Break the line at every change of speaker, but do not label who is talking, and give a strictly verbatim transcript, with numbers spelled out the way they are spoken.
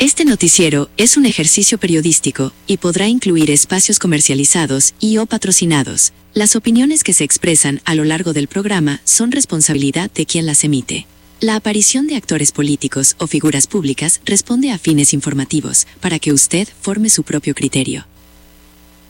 Este noticiero es un ejercicio periodístico y podrá incluir espacios comercializados y o patrocinados. Las opiniones que se expresan a lo largo del programa son responsabilidad de quien las emite. La aparición de actores políticos o figuras públicas responde a fines informativos, para que usted forme su propio criterio.